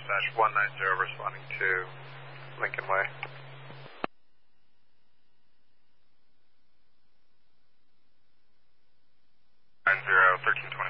dispatch 190 responding to Lincoln Way. 90, 1320.